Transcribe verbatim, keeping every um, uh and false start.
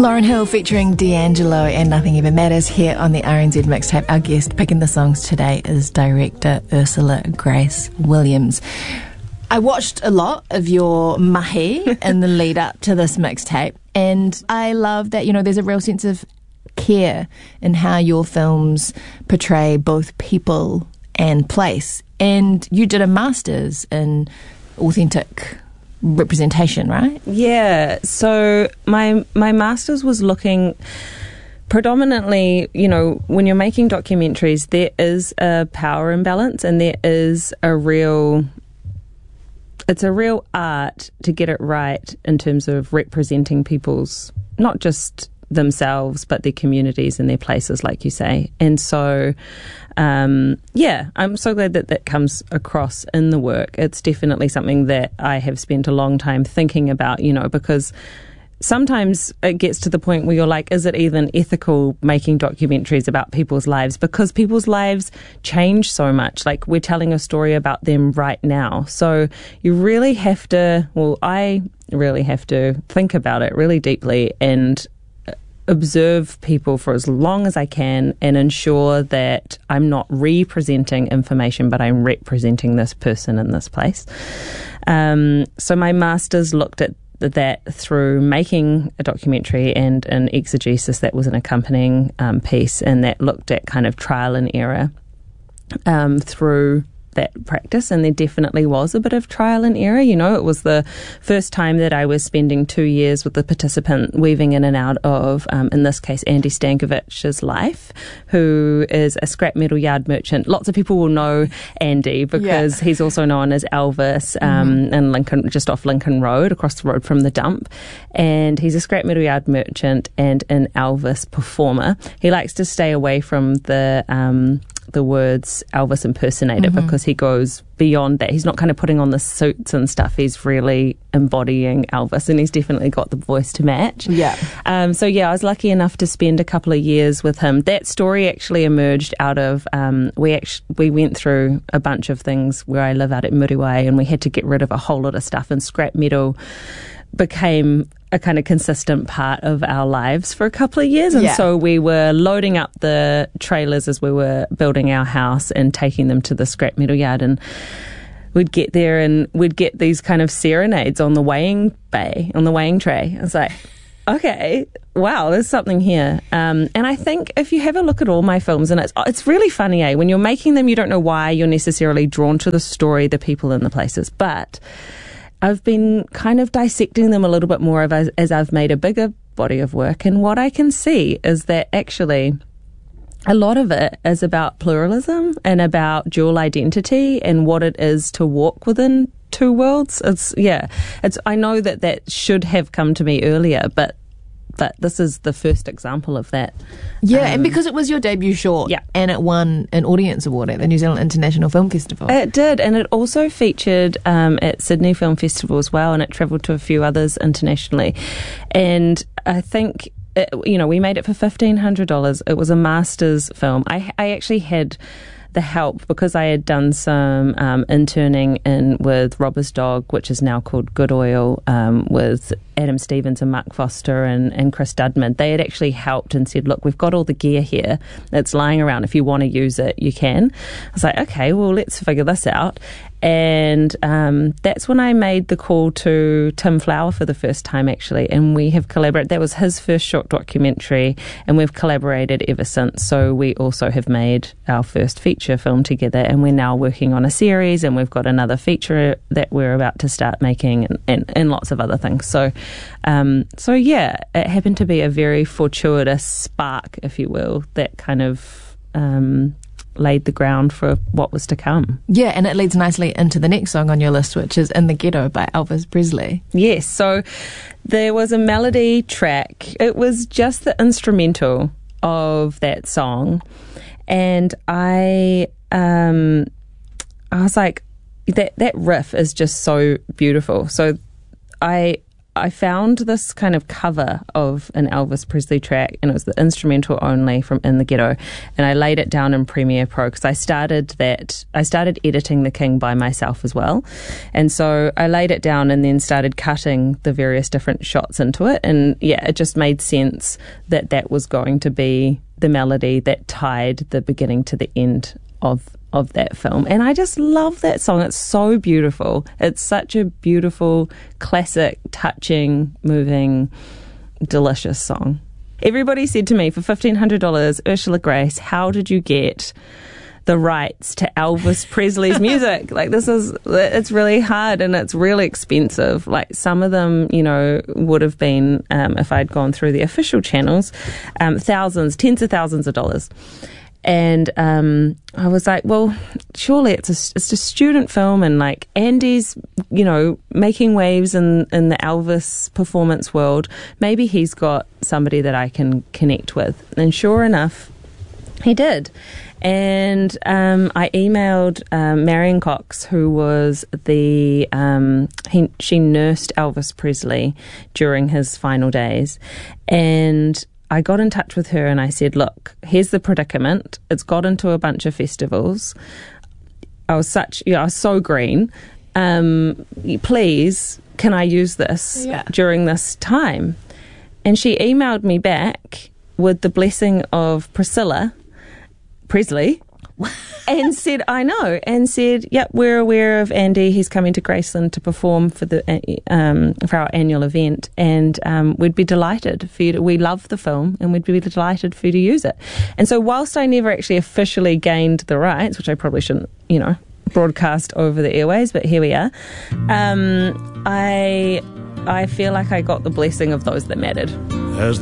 Lauryn Hill featuring D'Angelo and Nothing Ever Matters here on the R N Z Mixtape. Our guest picking the songs today is director Ursula Grace Williams. I watched a lot of your mahi in the lead up to this mixtape, and I love that, you know, there's a real sense of care in how your films portray both people and place. And you did a master's in authentic representation, right? Yeah. So my my master's was looking predominantly, you know, when you're making documentaries, there is a power imbalance and there is a real, it's a real art to get it right in terms of representing people's, not just themselves, but their communities and their places, like you say. And so, um, yeah, I'm so glad that that comes across in the work. It's definitely something that I have spent a long time thinking about, you know, because sometimes it gets to the point where you're like, is it even ethical making documentaries about people's lives? Because people's lives change so much. Like, we're telling a story about them right now. So you really have to, well, I really have to think about it really deeply and observe people for as long as I can and ensure that I'm not representing information, but I'm representing this person in this place. Um, so my master's looked at that through making a documentary and an exegesis that was an accompanying um, piece, and that looked at kind of trial and error um, through that practice. And there definitely was a bit of trial and error. You know, it was the first time that I was spending two years with the participant weaving in and out of, um, in this case, Andy Stankovic's life, who is a scrap metal yard merchant. Lots of people will know Andy because yeah. he's also known as Elvis um, mm-hmm. in Lincoln, just off Lincoln Road, across the road from the dump. And he's a scrap metal yard merchant and an Elvis performer. He likes to stay away from the um, the words Elvis impersonator mm-hmm. because he goes beyond that. He's not kind of putting on the suits and stuff. He's really embodying Elvis, and he's definitely got the voice to match. Yeah. Um, so yeah, I was lucky enough to spend a couple of years with him. That story actually emerged out of um, we actually we went through a bunch of things where I live out at Muriwai, and we had to get rid of a whole lot of stuff, and scrap metal became a kind of consistent part of our lives for a couple of years. And yeah. so we were loading up the trailers as we were building our house and taking them to the scrap metal yard, and we'd get there and we'd get these kind of serenades on the weighing bay, on the weighing tray. I was like, okay, wow, there's something here. Um, and I think if you have a look at all my films, and it's it's really funny, eh? When you're making them, you don't know why you're necessarily drawn to the story, the people, and the places. But I've been kind of dissecting them a little bit more as, as I've made a bigger body of work. And what I can see is that actually a lot of it is about pluralism and about dual identity and what it is to walk within two worlds. It's, yeah, it's, I know that that should have come to me earlier, but but this is the first example of that. Yeah, um, and because it was your debut short, yeah. and it won an audience award at the New Zealand International Film Festival. It did, and it also featured um, at Sydney Film Festival as well, and it travelled to a few others internationally. And I think, it, you know, we made it for fifteen hundred dollars. It was a master's film. I, I actually had the help because I had done some um, interning in with Robber's Dog, which is now called Good Oil, um, with Adam Stevens and Mark Foster and, and Chris Dudman. They had actually helped and said, look, we've got all the gear here that's lying around. If you want to use it, you can. I was like, okay, well, let's figure this out. And um, that's when I made the call to Tim Flower for the first time, actually. And we have collaborated. That was his first short documentary, and we've collaborated ever since. So we also have made our first feature film together, and we're now working on a series, and we've got another feature that we're about to start making, and, and, and lots of other things. So, um, so yeah, it happened to be a very fortuitous spark, if you will, that kind of Um, laid the ground for what was to come. Yeah, and it leads nicely into the next song on your list, which is In the Ghetto by Elvis Presley. Yes, so there was a melody track. It was just the instrumental of that song, and I um, I was like, that that riff is just so beautiful. So I I found this kind of cover of an Elvis Presley track, and it was the instrumental only from In the Ghetto, and I laid it down in Premiere Pro because I started that I started editing The King by myself as well, and so I laid it down and then started cutting the various different shots into it, and yeah, it just made sense that that was going to be the melody that tied the beginning to the end of of that film. And I just love that song. It's so beautiful. It's such a beautiful, classic, touching, moving, delicious song. Everybody said to me, for fifteen hundred dollars, Ursula Grace, how did you get the rights to Elvis Presley's music? Like, this is, it's really hard and it's really expensive. Like, some of them, you know, would have been, um, if I'd gone through the official channels, um, thousands, tens of thousands of dollars. And um, I was like, well, surely it's a, it's a student film, and like Andy's, you know, making waves in, in the Elvis performance world. Maybe he's got somebody that I can connect with. And sure enough, he did. And um, I emailed um, Marion Cox, who was the, um, he, she nursed Elvis Presley during his final days. And I got in touch with her and I said, look, here's the predicament. It's got into a bunch of festivals. I was such, you know, I was so green. Um, please, can I use this yeah. during this time? And she emailed me back with the blessing of Priscilla Presley and said, I know, and said, yep, we're aware of Andy. He's coming to Graceland to perform for the um, for our annual event, and um, we'd be delighted for you to, we love the film, and we'd be delighted for you to use it. And so whilst I never actually officially gained the rights, which I probably shouldn't, you know, broadcast over the airways, but here we are, um, I I feel like I got the blessing of those that mattered.